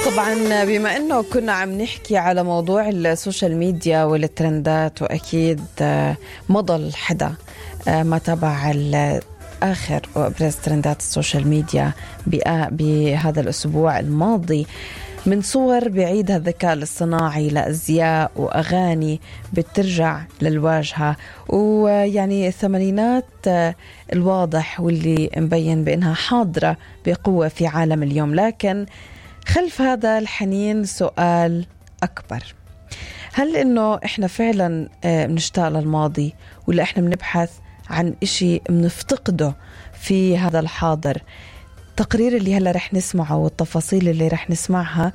طبعا بما أنه كنا عم نحكي على موضوع السوشيال ميديا والترندات، وأكيد مضل حدا ما تابع آخر وأبرز ترندات السوشيال ميديا بهذا الأسبوع الماضي من صور بعيدها الذكاء الاصطناعي لأزياء وأغاني بترجع للواجهة، ويعني الثمانينات الواضح واللي مبين بأنها حاضرة بقوة في عالم اليوم. لكن خلف هذا الحنين سؤال أكبر: هل إنه إحنا فعلا بنشتاق للماضي، ولا إحنا بنبحث عن إشي بنفتقده في هذا الحاضر؟ التقرير اللي هلا رح نسمعه والتفاصيل اللي رح نسمعها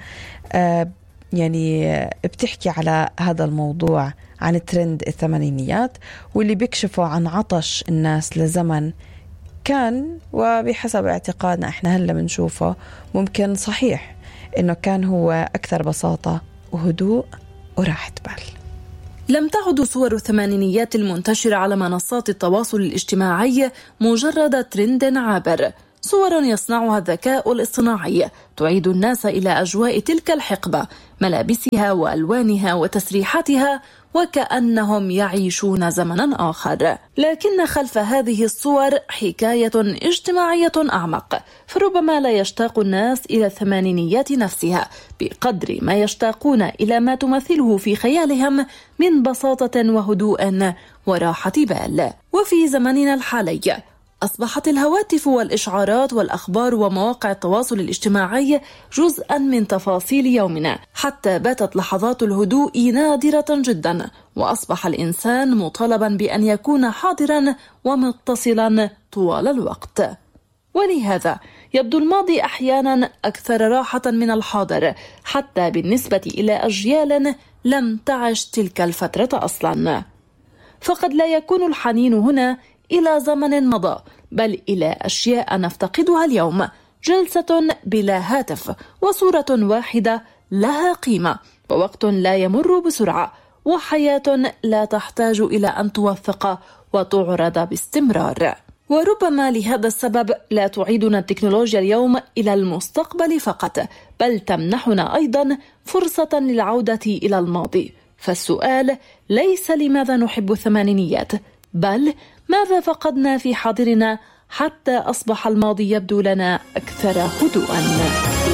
يعني بتحكي على هذا الموضوع، عن ترند الثمانينيات، واللي بيكشفوا عن عطش الناس لزمن كان، وبحسب اعتقادنا احنا هلا بنشوفه ممكن صحيح انه كان هو اكثر بساطة وهدوء وراحة بال. لم تعد صور الثمانينيات المنتشرة على منصات التواصل الاجتماعي مجرد ترند عابر، صور يصنعها الذكاء الاصطناعي تعيد الناس إلى أجواء تلك الحقبة، ملابسها وألوانها وتسريحاتها، وكأنهم يعيشون زمنا آخر. لكن خلف هذه الصور حكاية اجتماعية أعمق، فربما لا يشتاق الناس إلى الثمانينيات نفسها بقدر ما يشتاقون إلى ما تمثله في خيالهم من بساطة وهدوء وراحة بال. وفي زمننا الحالي أصبحت الهواتف والإشعارات والأخبار ومواقع التواصل الاجتماعي جزءاً من تفاصيل يومنا، حتى باتت لحظات الهدوء نادرة جداً، وأصبح الإنسان مطالباً بأن يكون حاضراً ومتصلاً طوال الوقت. ولهذا يبدو الماضي أحياناً أكثر راحة من الحاضر، حتى بالنسبة إلى أجيال لم تعش تلك الفترة أصلاً. فقد لا يكون الحنين هنا إلى زمن مضى، بل إلى أشياء نفتقدها اليوم: جلسة بلا هاتف، وصورة واحدة لها قيمة، ووقت لا يمر بسرعة، وحياة لا تحتاج إلى أن توثق وتعرض باستمرار. وربما لهذا السبب لا تعيدنا التكنولوجيا اليوم إلى المستقبل فقط، بل تمنحنا أيضا فرصة للعودة إلى الماضي. فالسؤال ليس لماذا نحب الثمانينيات، بل ماذا فقدنا في حاضرنا حتى أصبح الماضي يبدو لنا أكثر هدوءا.